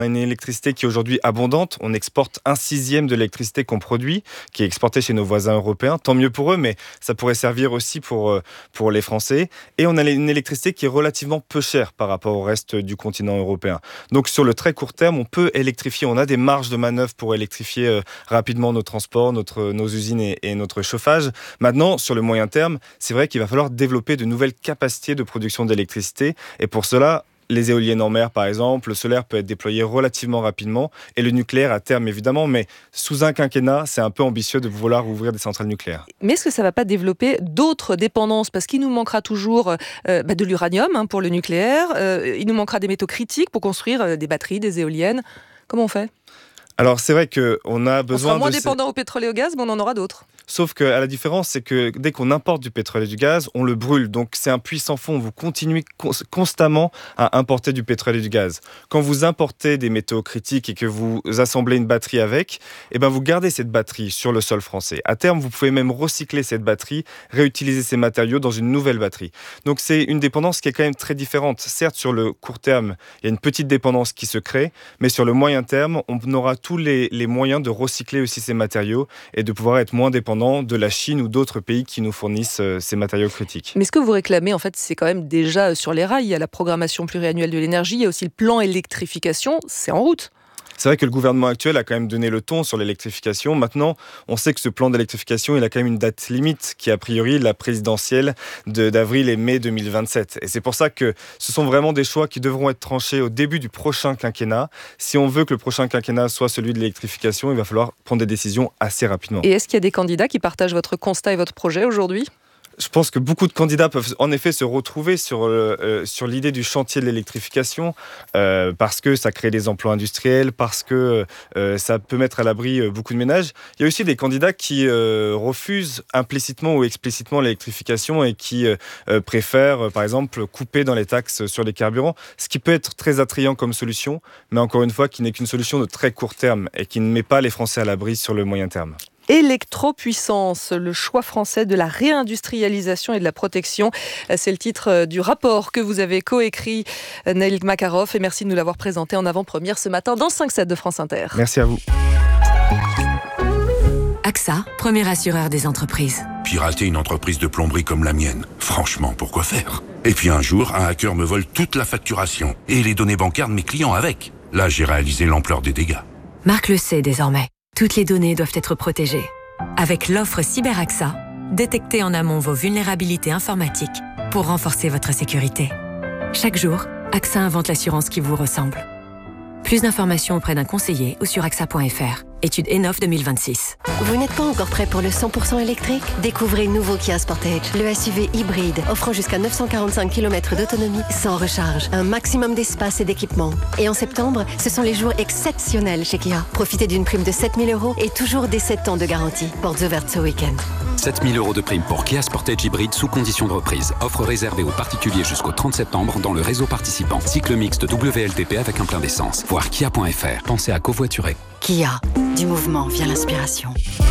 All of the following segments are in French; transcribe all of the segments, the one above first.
Une électricité qui est aujourd'hui abondante. On exporte 1/6 de l'électricité qu'on produit, qui est exportée chez nos voisins européens. Tant mieux pour eux, mais ça pourrait servir aussi pour les Français. Et on a une électricité qui est relativement peu chère par rapport au reste du continent européen. Donc sur le très court terme, on peut électrifier. On a des marges de manœuvre pour électrifier rapidement nos transports, nos usines et notre chauffage. Maintenant, sur le moyen terme, c'est vrai qu'il va falloir développer de nouvelles capacités de production d'électricité. Et pour cela, les éoliennes en mer, par exemple, le solaire peut être déployé relativement rapidement et le nucléaire à terme, évidemment. Mais sous un quinquennat, c'est un peu ambitieux de vouloir ouvrir des centrales nucléaires. Mais est-ce que ça ne va pas développer d'autres dépendances ? Parce qu'il nous manquera toujours de l'uranium pour le nucléaire. Il nous manquera des métaux critiques pour construire des batteries, des éoliennes. Comment on fait ? Alors, c'est vrai qu'on a besoin on sera moins dépendant au pétrole et au gaz, mais on en aura d'autres. Sauf que la différence, c'est que dès qu'on importe du pétrole et du gaz, on le brûle. Donc c'est un puits sans fond. Vous continuez constamment à importer du pétrole et du gaz. Quand vous importez des métaux critiques et que vous assemblez une batterie avec, vous gardez cette batterie sur le sol français. À terme, vous pouvez même recycler cette batterie, réutiliser ces matériaux dans une nouvelle batterie. Donc c'est une dépendance qui est quand même très différente. Certes, sur le court terme, il y a une petite dépendance qui se crée, mais sur le moyen terme, on aura tous les moyens de recycler aussi ces matériaux et de pouvoir être moins dépendant de la Chine ou d'autres pays qui nous fournissent ces matériaux critiques. Mais ce que vous réclamez, en fait, c'est quand même déjà sur les rails. Il y a la programmation pluriannuelle de l'énergie, il y a aussi le plan électrification, c'est en route. C'est vrai que le gouvernement actuel a quand même donné le ton sur l'électrification. Maintenant, on sait que ce plan d'électrification, il a quand même une date limite qui est a priori la présidentielle d'avril et mai 2027. Et c'est pour ça que ce sont vraiment des choix qui devront être tranchés au début du prochain quinquennat. Si on veut que le prochain quinquennat soit celui de l'électrification, il va falloir prendre des décisions assez rapidement. Et est-ce qu'il y a des candidats qui partagent votre constat et votre projet aujourd'hui ? Je pense que beaucoup de candidats peuvent en effet se retrouver sur l'idée du chantier de l'électrification parce que ça crée des emplois industriels, parce que ça peut mettre à l'abri beaucoup de ménages. Il y a aussi des candidats qui refusent implicitement ou explicitement l'électrification et qui préfèrent, par exemple, couper dans les taxes sur les carburants, ce qui peut être très attrayant comme solution, mais encore une fois, qui n'est qu'une solution de très court terme et qui ne met pas les Français à l'abri sur le moyen terme. Électropuissance, le choix français de la réindustrialisation et de la protection. C'est le titre du rapport que vous avez coécrit, Neil Makarov, et merci de nous l'avoir présenté en avant-première ce matin dans 5-7 de France Inter. Merci à vous. AXA, premier assureur des entreprises. Pirater une entreprise de plomberie comme la mienne, franchement, pourquoi faire ? Et puis un jour, un hacker me vole toute la facturation et les données bancaires de mes clients avec. Là, j'ai réalisé l'ampleur des dégâts. Marc le sait désormais. Toutes les données doivent être protégées. Avec l'offre CyberAXA, détectez en amont vos vulnérabilités informatiques pour renforcer votre sécurité. Chaque jour, AXA invente l'assurance qui vous ressemble. Plus d'informations auprès d'un conseiller ou sur axa.fr. Étude ENOF 2026. Vous n'êtes pas encore prêt pour le 100% électrique ? Découvrez le nouveau Kia Sportage, le SUV hybride, offrant jusqu'à 945 km d'autonomie sans recharge, un maximum d'espace et d'équipement. Et en septembre, ce sont les jours exceptionnels chez Kia. Profitez d'une prime de 7 000 € et toujours des 7 ans de garantie. Portes ouvertes ce week-end. 7 000 € de prime pour Kia Sportage hybride sous condition de reprise. Offre réservée aux particuliers jusqu'au 30 septembre dans le réseau participant. Cycle mixte WLTP avec un plein d'essence. Voir kia.fr. Pensez à covoiturer. Kia, du mouvement vient l'inspiration.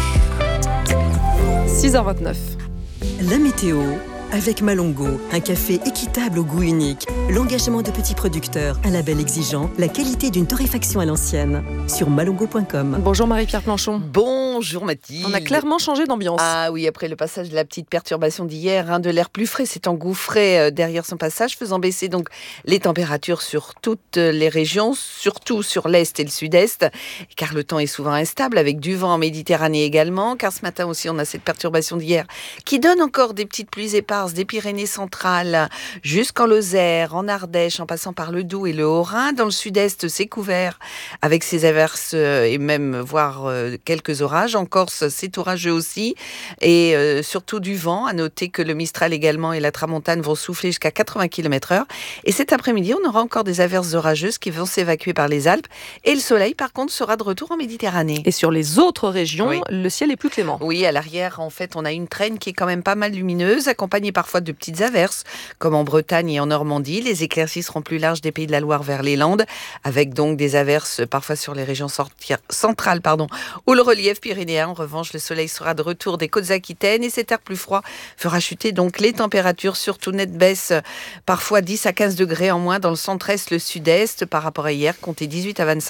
6h29. La météo avec Malongo, un café équitable au goût unique, l'engagement de petits producteurs, un label exigeant, la qualité d'une torréfaction à l'ancienne. Sur malongo.com. Bonjour Marie-Pierre Planchon. Bonjour Mathilde. On a clairement changé d'ambiance. Ah oui, après le passage de la petite perturbation d'hier, de l'air plus frais s'est engouffré derrière son passage, faisant baisser donc les températures sur toutes les régions, surtout sur l'Est et le Sud-Est, car le temps est souvent instable, avec du vent en Méditerranée également, car ce matin aussi on a cette perturbation d'hier qui donne encore des petites pluies éparses des Pyrénées centrales jusqu'en Lozère, en Ardèche, en passant par le Doubs et le Haut-Rhin. Dans le Sud-Est, c'est couvert avec ces averses et même voire quelques orages. En Corse, c'est orageux aussi et surtout du vent. À noter que le Mistral également et la Tramontane vont souffler jusqu'à 80 km/h. Et cet après-midi, on aura encore des averses orageuses qui vont s'évacuer par les Alpes. Et le soleil, par contre, sera de retour en Méditerranée. Et sur les autres régions, oui, le ciel est plus clément. Oui, à l'arrière, en fait, on a une traîne qui est quand même pas mal lumineuse, accompagnée accompagnées parfois de petites averses, comme en Bretagne et en Normandie. Les éclaircies seront plus larges des Pays de la Loire vers les Landes, avec donc des averses parfois sur les régions centrales, où le relief pyrénéen. En revanche, le soleil sera de retour des côtes aquitaines et cet air plus froid fera chuter donc les températures, surtout net baisse, parfois 10 à 15 degrés en moins dans le centre-est, le sud-est par rapport à hier, comptez 18 à 25.